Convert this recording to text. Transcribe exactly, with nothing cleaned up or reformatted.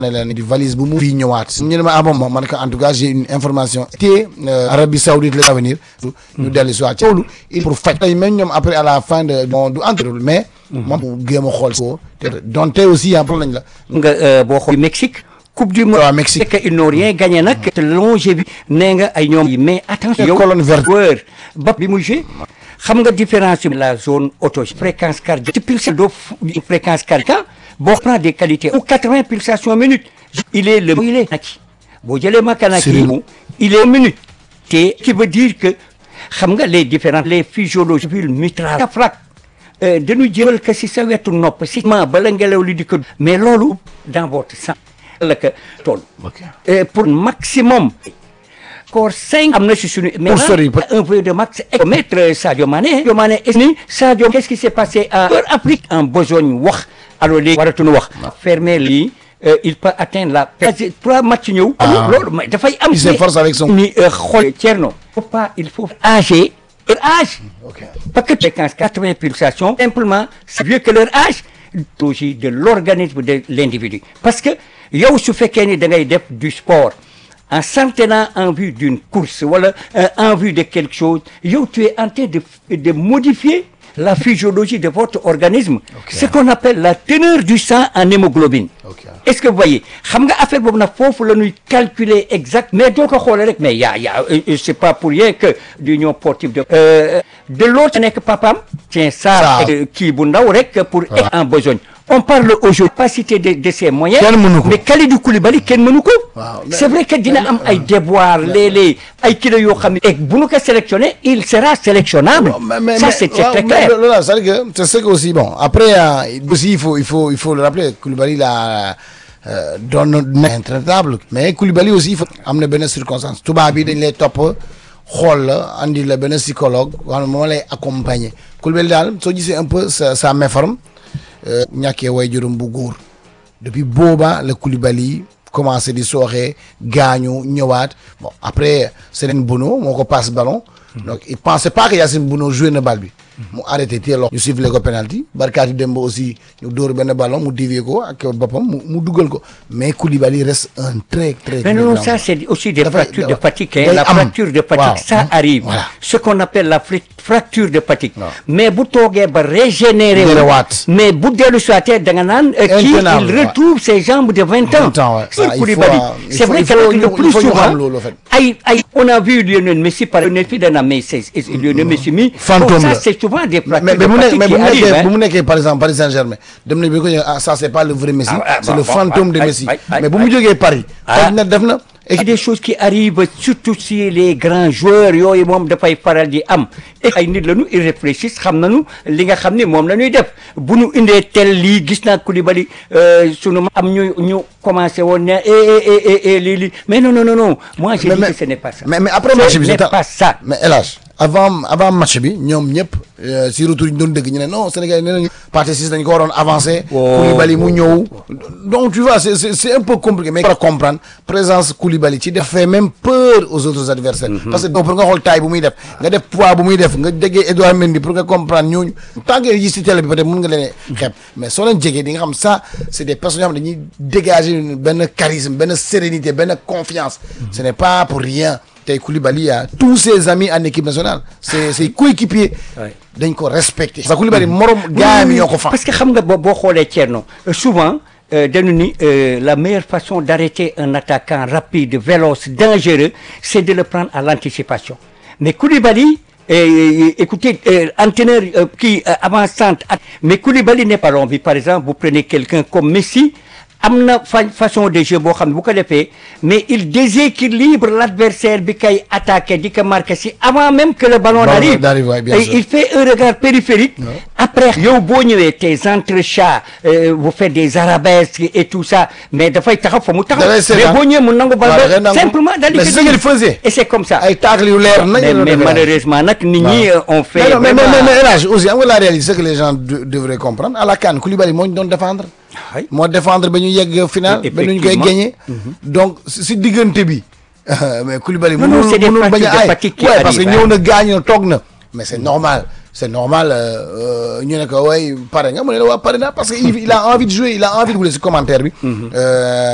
ne la di valise bu mu fii ñëwaat ñu ne ma ah bon man que en tout cas j'ai une information te Arabie Saoudite la avenir ñu dellu si waat ci loolu il pour faj tey même ñoom après à la fin de bon du entre mais moom géem a xool ko te donte aussi un problème la nga boo xool Mexique coupe du monde waaw Mexique que ils n'ont rien gagné nag te longévité nee nga ay ñoom yi mais attention yow colonne verte joueur ba bi muy joué xam nga différence bi la zone auto fréquence cardiaque pulsation doo fréquence cardiaque boo prend des qualités ou quatre-vingts pulsations minutes il est le il est Makanaki boo jëlee Makanaki mu il est minute te qui veut dire que xam nga les différentes les physiologies mitrale diaphragme dañu jël que si sa wetu nopp si ma bala ngelaw li di ko mais loolu dans votre sang la que tool pour maximum encore cinq am na si suñu mais un peu de max maître Sadio Mané Sadio Mané est ni Sadio qu'est-ce qui s'est passé à Afrique en besogne wax alors léegi waratuñu wax fermer lii il peut atteindre la trois matchs ñëw loolu dafay am il s'efforce avec son ni xool Thierno faut pas il faut âgé leur âge parce que fréquence quatre-vingts pulsations simplement c'est vieux que leur âge de l'organisme de l'individu parce que yow su fekkee ni da ngay def du sport en s'entraînant en vue d'une course wala en vue de quelque chose yow tu es en train de de modifier la physiologie de votre organisme okay. Ce qu'on appelle la teneur du sang en hémoglobine okay. Est-ce que vous voyez xam nga affaire boobu nag foofu la ñuy calculer exact mais doo ko xoolee rek mais yaa yaa c'est pas pour rien que l'union sportive de euh, de l'autre nekk papam tiens ça kii bu ndaw rek pour être en besogne on parle aujourd'hui capacité de de ses moyens mais Kalidou Koulibaly kenn mënu ko c'est vrai que dina am ay déboires léeg-léeg ay kilo yoo xam ne et bu ñu ko sélectionné il sera sélectionnable ça c'est très clair loolu c'est que c'est ce que aussi bon après aussi il faut il faut il faut le rappeler Koulibaly la doon intraitable mais Koulibaly aussi am na benn circonstance tubaab bi dañ lay topp xool la andi la benn psychologue wax moo lay accompagner Koulibaly daal soo gisee un peu sa sa méforme ñàkkee way juróom bu góor depuis booba la Koulibaly commencé di sooxee gaañu ñëwaat bon après Sérine Bono moo ko passe ballon donc il pensait pas que Yacine Bono joué na balle bi mu arrêté téye loxo ñu sifflé ko penalty Barkati Demba aussi ñu dóor benn ballon mu dévier ko ak boppam mu mu dugal ko mais Koulibaly reste un très très mais non ça c'est aussi des fractures de fatigue la fracture de fatigue ça arrive ce qu'on appelle la fracture de fatigue mais bu toogee ba régénérer mais bu dellu soité da nga naan kii il retrouve ses jambes de vingt ans c'est Koulibaly c'est vrai que le plus souvent ay ay on a vu Lionel Messi par une fille dana mais c'est Lionel Messi mi fantôme ça c'est souvent des fractures mais de fatigue qui arrivent bu mu nekkee par exemple Paris Saint-Germain dem na bi ko ah ça c'est pas le vrai Messi c'est le fantôme de Messi mais bu mu jógee Paris na def na et des choses qui arrivent surtout si les grands joueurs yooyu moom dafay faral di am et ay nit la ñu ils réfléchissent xam nañu li nga xam ni moom la ñuy def bu ñu indee tel lii gis naa Koulibaly sunu am ñu ñu commencé woon ne eh eh lii lii mais non non non non moi je dis que ce n'est pas ça. mais mais après match bi ce n'est pas ça. mais El Hadj avant avant match bi ñoom ñëpp si retour ñu doon dëgg ñu ne non Sénégal yi nee nañu partie six dañu ko waroon avancer. Koulibaly mu ñëw. donc tu vois c'est c'est c'est un peu compliqué mais pour comprendre présence Koulibaly ci def fait même peur aux autres adversaires parce que pour nga xool taille bu muy def nga def poids bu muy def nga déggee Edouard Mendy pour nga comprendre ñooñu tant que gis ci télé bi peut-être mën nga leen xeeb mais soo leen jegee di nga xam ça c'est des personnes yoo xam dañuy dégager benn charisme benn sérénité benn confiance ce n'est pas pour rien tey Koulibaly a tous ses amis en équipe nationale ses ses coéquipiers dañ ko respecter parce que Koulibaly morom gars yi ñoo ko fa parce que xam nga boo boo xoolee Thierno souvent dañu ni la meilleure façon d'arrêter un attaquant rapide véloce dangereux c'est de le prendre à l'anticipation mais Koulibaly euh, écoutez euh, entraîneur euh, qui euh, avançante mais Koulibaly n'est pas long bi par exemple vous prenez quelqu'un comme Messi am na fa façon de jeu boo xam ne bu ko defee mais il déséquilibre l'adversaire bi kay attaqué di ko marqué si avant même que le ballon n'arrive il fait un regard périphérique ouais. Après yow boo ñëwee tes entrechats euh, vous faites des arabesques et tout ça mais dafay taxaw fa mu taxaw mais boo ñëwee mu nangu bal simplement daal di ko c'est ce qu'il faisait et c'est comme ça ay tacle yu leer nañ mais malheureusement nag nit ñi on fait mais mais mais Elhadj aussi am nga la réalité c'est que les gens devraient comprendre à la CAN Koulibaly moo ñu doon défendre moo défendre ba ñu yegg final ba ñu koy gagner donc si diggante bi mais Koulibaly mënul mënul bañ a ay ouais parce que ñëw na gaañ na toog na mais c'est normal c'est normal ñu ne ko way pare nga mu ne la waa pare na parce que il a envie de jouer il a envie de jouer si commentaire bi